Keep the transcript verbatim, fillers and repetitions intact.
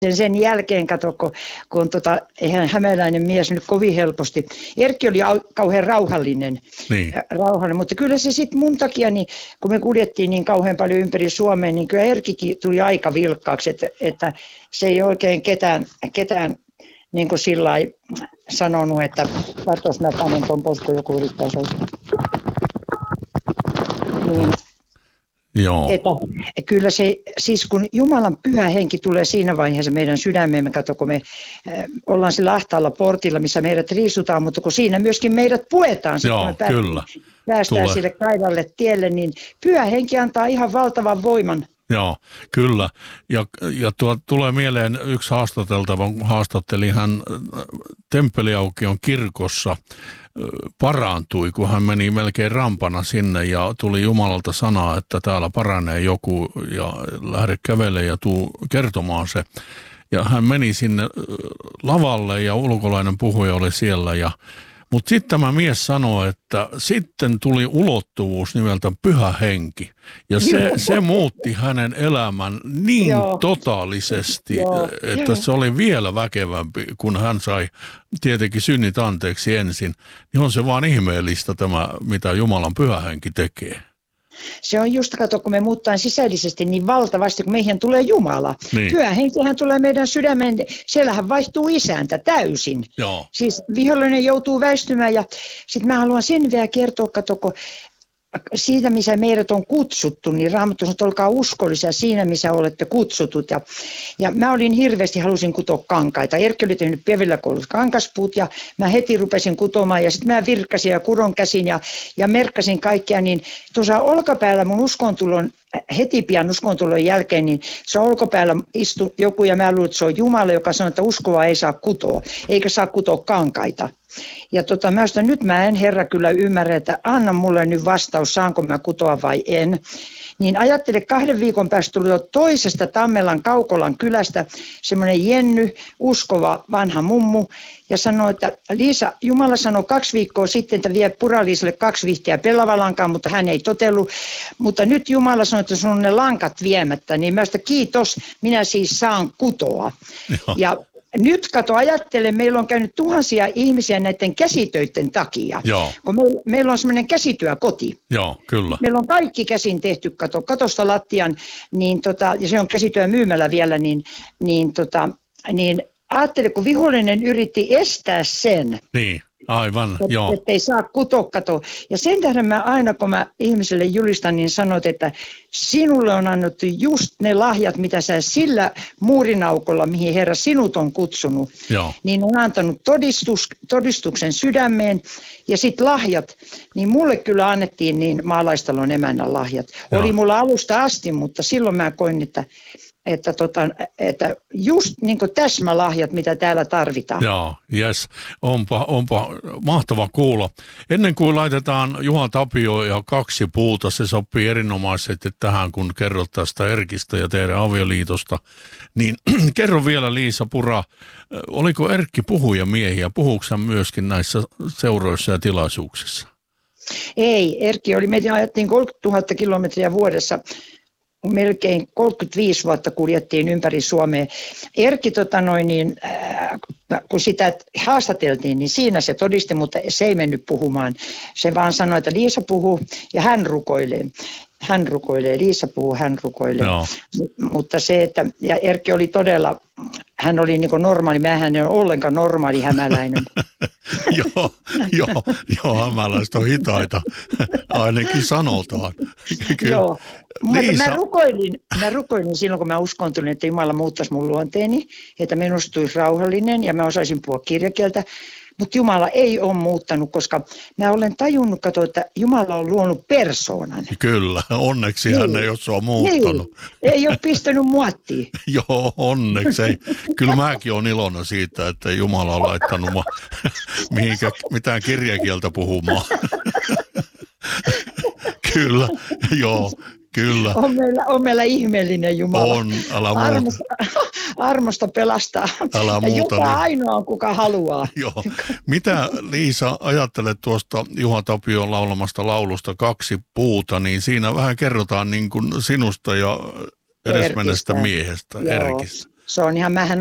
sen, sen jälkeen, kato, kun, kun tota, eihän hämäläinen mies nyt kovin helposti. Erkki oli au, kauhean rauhallinen, niin. rauhallinen, mutta kyllä se sitten mun takia, niin, kun me kuljettiin niin kauhean paljon ympäri Suomeen, niin kyllä Erkkikin tuli aika vilkkaaksi, että, että se ei oikein ketään, ketään niin kuin sillä lailla sanonut, että katsos mä panen tuon pois, kun joku yrittää soittaa. Niin. Joo. Että, kyllä se, siis kun Jumalan pyhä henki tulee siinä vaiheessa meidän sydämeemme, kato kun me äh, ollaan sillä ahtaalla portilla, missä meidät riisutaan, mutta kun siinä myöskin meidät puetaan, sit, Joo, kun me päästään, kyllä. päästään Tulee. sille kaidalle tielle, niin pyhä henki antaa ihan valtavan voiman. Joo, kyllä. Ja, ja tuo tulee mieleen yksi haastateltava, haastatteli hän Temppeliaukion kirkossa, parantui, kun hän meni melkein rampana sinne ja tuli Jumalalta sanaa, että täällä paranee joku ja lähde kävelemään ja tuu kertomaan se. Ja hän meni sinne lavalle ja ulkolainen puhuja oli siellä ja mutta sitten tämä mies sanoi, että sitten tuli ulottuvuus nimeltä Pyhä Henki. Ja se, se muutti hänen elämän niin Joo. totaalisesti, Joo. että se oli vielä väkevämpi, kun hän sai tietenkin synnit anteeksi ensin. Niin on se vaan ihmeellistä tämä, mitä Jumalan Pyhä Henki tekee. Se on just, kato, kun me muuttaan sisällisesti niin valtavasti, kun meihin tulee Jumala. Niin. Pyhä henkihän tulee meidän sydämeen, siellähän vaihtuu isäntä täysin. Joo. Siis vihollinen joutuu väistymään ja sitten mä haluan sen vielä kertoa, kato, kun siitä, missä meidät on kutsuttu, niin Raamattu sanoo, että olkaa uskollisia siinä, missä olette kutsutut. Ja, ja mä olin hirveästi, halusin kutoa kankaita. Erkki oli tehnyt Pievilä koulussa kankaspuut ja mä heti rupesin kutomaan ja sitten mä virkkasin ja kudon käsin ja, ja merkkasin kaikkea. Niin tuossa olkapäällä mun uskontulon, heti pian uskontulon jälkeen, niin se olkapäällä istui joku ja mä luulen, että se on Jumala, joka sanoo, että uskoa ei saa kutoa, eikä saa kutoa kankaita. Ja tota, mä sitä, nyt mä en Herra kyllä ymmärrä, että anna mulle nyt vastaus, saanko mä kutoa vai en. Niin ajattele, kahden viikon päästä tuli jo toisesta Tammelan Kaukolan kylästä semmoinen Jenny, uskova vanha mummu, ja sanoi, että Liisa, Jumala sanoi kaksi viikkoa sitten, että vie Pura-Liisalle kaksi vihtiä pellavalankaa, mutta hän ei totellut. Mutta nyt Jumala sanoi, että sun on ne lankat viemättä, niin mä sitä kiitos, minä siis saan kutoa. Joo. Ja nyt kato, ajattelen, meillä on käynyt tuhansia ihmisiä näiden käsitöiden takia, Joo. kun meillä, meillä on semmoinen käsityökoti. Joo, kyllä. Meillä on kaikki käsin tehty, kato, katosta lattian, niin tota, ja se on käsityö myymällä vielä, niin, niin, tota, niin ajattele, kun vihollinen yritti estää sen, Niin, aivan, et, joo. ettei saa kutoa, kato. Ja sen tähden mä aina, kun mä ihmiselle julistan, niin sanot, että sinulle on annettu just ne lahjat, mitä sä sillä muurinaukolla, mihin Herra sinut on kutsunut, Joo. niin on antanut todistus, todistuksen sydämeen ja sitten lahjat, niin mulle kyllä annettiin niin maalaistalon emännän lahjat. Joo. Oli mulla alusta asti, mutta silloin mä koin, että Että, tota, että just niin kuin täsmälahjat, mitä täällä tarvitaan. Joo, jes. Onpa, onpa mahtava kuulla. Ennen kuin laitetaan Juha Tapio ja kaksi puuta, se sopii erinomaisesti tähän, kun kerrot tästä Erkistä ja teidän avioliitosta. Niin kerro vielä, Liisa Pura, oliko Erkki puhujamiehiä? Puhuuko hän myöskin näissä seuroissa ja tilaisuuksissa? Ei, Erkki oli, me ajettiin kolmekymmentätuhatta kilometriä vuodessa. Melkein kolmekymmentäviisi vuotta kuljettiin ympäri Suomea. Erkki, tota noin, niin, äh, kun sitä haastateltiin, niin siinä se todisti, mutta se ei mennyt puhumaan. Se vaan sanoi, että Liisa puhuu ja hän rukoilee. Hän rukoilee, Liisa puhuu, hän rukoilee. Joo. Mutta se, että, ja Erkki oli todella, hän oli niin kuin normaali, mähän en ole ollenkaan normaali hämäläinen. joo, joo, joo, hämäläiset on hitaita, ainakin sanotaan. Joo, mutta Liisa. mä rukoilin, mä rukoilin silloin, kun mä uskontelin, että Jumala muuttaisi mun luonteeni, että minusta tulisi rauhallinen ja mä osaisin puhua kirjakieltä. Mutta Jumala ei ole muuttanut, koska mä olen tajunnut, kato, että Jumala on luonut persoonan. Kyllä, onneksi niin. Hän ei ole sua muuttanut. Niin. Ei ole pistänyt muottiin. Joo, onneksi ei. Kyllä mäkin olen iloinen siitä, että Jumala on laittanut mä, mihinkä, mitään kirjakieltä puhumaan. Kyllä, joo. Kyllä. On meillä, on meillä ihmeellinen Jumala. On, älä muuta. Armosta, armosta pelastaa. Älä ja muuta. joka Niin. ainoa, kuka haluaa. Joo. Mitä, Liisa, ajattelet tuosta Juha Tapion laulamasta laulusta Kaksi puuta, niin siinä vähän kerrotaan niin kuin sinusta ja edesmennestä miehestä, Joo. Erkistä. Se on ihan, mähän